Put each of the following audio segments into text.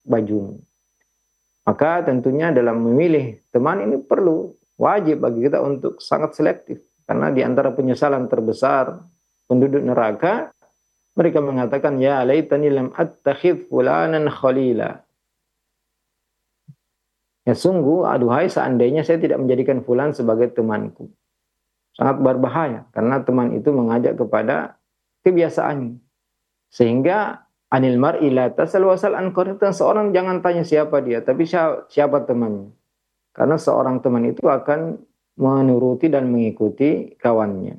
bajumu. Maka tentunya dalam memilih teman ini perlu, wajib bagi kita untuk sangat selektif. Karena di antara penyesalan terbesar penduduk neraka, mereka mengatakan, ya laitani lam attakhidh fulanan khalila. Ya sungguh, aduhai seandainya saya tidak menjadikan fulan sebagai temanku. Sangat berbahaya, karena teman itu mengajak kepada kebiasaannya. Sehingga anil mar'i la tasal wasal an qarinatan, seorang jangan tanya siapa dia, tapi siapa temannya. Karena seorang teman itu akan menuruti dan mengikuti kawannya.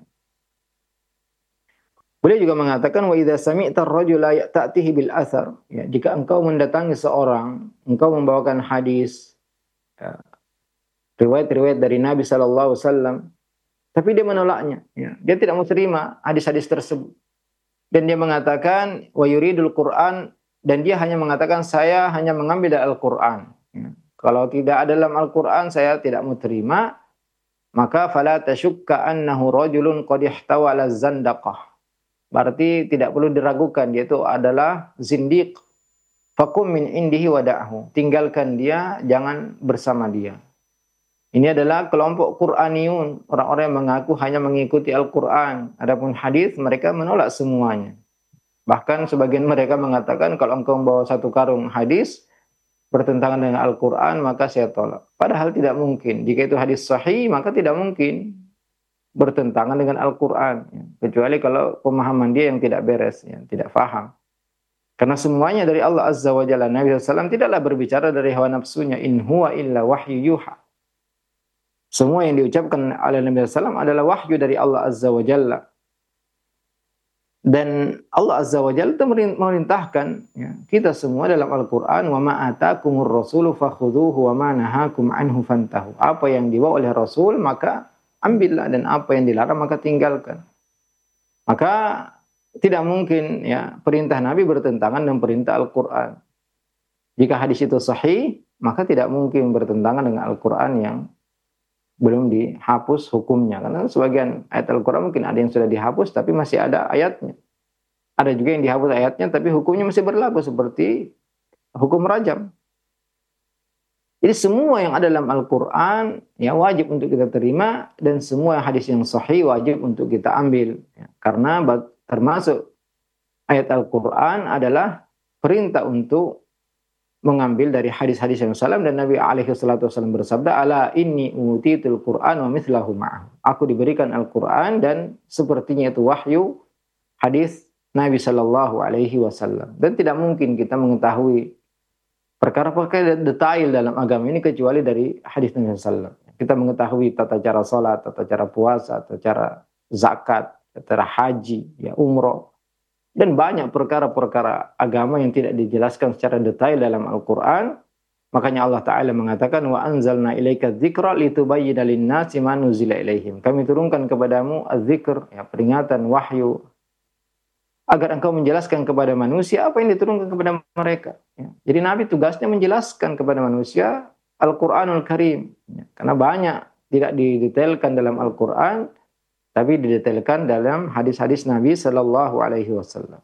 Beliau juga mengatakan, wa idza sami'ta ar-rajula ya'tihi bil athar, ya, jika engkau mendatangi seorang, engkau membawakan hadis, ya, riwayat-riwayat dari Nabi sallallahu alaihi wasallam, tapi dia menolaknya, ya. Dia tidak mau terima hadis-hadis tersebut. Dan dia mengatakan wa yuridul Qur'an, dan dia hanya mengatakan saya hanya mengambil dari Al-Qur'an. Ya. Kalau tidak ada dalam Al-Qur'an saya tidak mau terima, maka fala tashukka annahu rajulun qad ihtawa ala zandaqah. Berarti tidak perlu diragukan dia itu adalah zindiq. Faqum min indihi wada'hu. Tinggalkan dia, jangan bersama dia. Ini adalah kelompok Qur'aniyun, orang-orang yang mengaku hanya mengikuti Al-Qur'an. Adapun hadis mereka menolak semuanya. Bahkan sebagian mereka mengatakan kalau engkau membawa satu karung hadis bertentangan dengan Al-Qur'an maka saya tolak. Padahal tidak mungkin. Jika itu hadis sahih maka tidak mungkin bertentangan dengan Al-Qur'an, ya. Kecuali kalau pemahaman dia yang tidak beres, ya, tidak faham. Karena semuanya dari Allah Azza wa Jalla. Nabi SAW tidaklah berbicara dari hawa nafsunya. In huwa illa wahyu yuha. Semua yang diucapkan oleh Nabi SAW adalah wahyu dari Allah Azza wa Jalla. Dan Allah Azza wa Jalla itu merintahkan, ya, kita semua dalam Al-Quran, wa ma atakumur rasulu fakhudhuhu wa ma nahakum anhu fantahu. Apa yang dibawa oleh Rasul maka ambillah, dan apa yang dilarang maka tinggalkan. Maka tidak mungkin, ya, perintah Nabi bertentangan dengan perintah Al-Quran. Jika hadis itu sahih, maka tidak mungkin bertentangan dengan Al-Quran yang belum dihapus hukumnya. Karena sebagian ayat Al-Quran mungkin ada yang sudah dihapus tapi masih ada ayatnya. Ada juga yang dihapus ayatnya tapi hukumnya masih berlaku, seperti hukum rajam. Jadi semua yang ada dalam Al-Quran, ya, wajib untuk kita terima, dan semua hadis yang sahih wajib untuk kita ambil. Ya, karena termasuk ayat Al-Quran adalah perintah untuk mengambil dari hadis-hadis yang salam, dan Nabi alaihi salatu wasallam bersabda, ala inni utitul Qur'an wa mithlahu ma'ahu. Aku diberikan Al-Quran dan sepertinya itu wahyu, hadis Nabi sallallahu alaihi wasallam. Dan tidak mungkin kita mengetahui perkara-perkara detail dalam agama ini kecuali dari hadis Nabi SAW. Kita mengetahui tata cara salat, tata cara puasa, tata cara zakat, tata cara haji, ya, umroh, dan banyak perkara-perkara agama yang tidak dijelaskan secara detail dalam Al-Quran. Makanya Allah Ta'ala mengatakan, wa anzalna ilaika dzikra litubayyina lin-nasi ma nuzila ilaihim. Kami turunkan kepadamu az-dzikr, ya, peringatan, wahyu, agar engkau menjelaskan kepada manusia apa yang diturunkan kepada mereka. Ya. Jadi Nabi tugasnya menjelaskan kepada manusia Al-Quranul Karim. Ya. Karena banyak tidak didetailkan dalam Al-Quran, tapi didetailkan dalam hadis-hadis Nabi Sallallahu Alaihi Wasallam.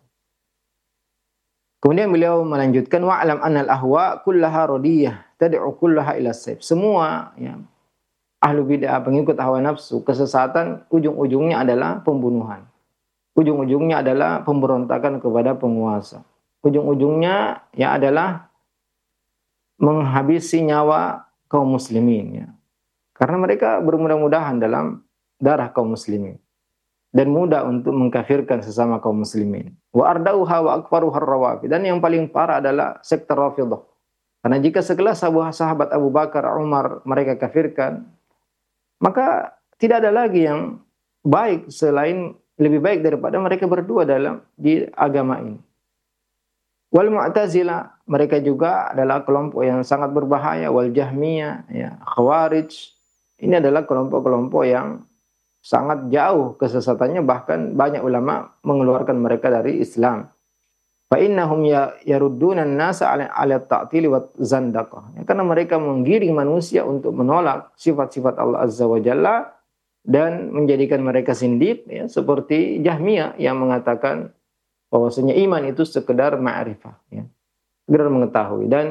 Kemudian beliau melanjutkan, wa'alam annal ahwa kullaha radiyah tad'u kullaha ila sayf. Semua, ya, ahlu bid'ah, pengikut hawa nafsu, kesesatan, ujung-ujungnya adalah pembunuhan. Ujung-ujungnya adalah pemberontakan kepada penguasa. Ujung-ujungnya, ya, adalah menghabisi nyawa kaum muslimin, ya. Karena mereka bermudah-mudahan dalam darah kaum muslimin dan mudah untuk mengkafirkan sesama kaum muslimin. Wa ardauha wa akfaruha ar-rawafid. Dan yang paling parah adalah sekte Rafidhah. Karena jika sekelas sahabat Abu Bakar, Umar mereka kafirkan, maka tidak ada lagi yang baik selain lebih baik daripada mereka berdua dalam di agama ini. Wal Mu'tazilah, mereka juga adalah kelompok yang sangat berbahaya. Wal Jahmiyah, ya, Khawarij, ini adalah kelompok-kelompok yang sangat jauh kesesatannya, bahkan banyak ulama mengeluarkan mereka dari Islam. Fa innahum yarudduna an-nasa 'ala at-ta'til wa zandaqah. Ya, karena mereka menggiring manusia untuk menolak sifat-sifat Allah Azza wa Jalla dan menjadikan mereka sindik, ya, seperti Jahmiyah yang mengatakan bahwasanya iman itu sekedar ma'rifah, ya, sekedar mengetahui. Dan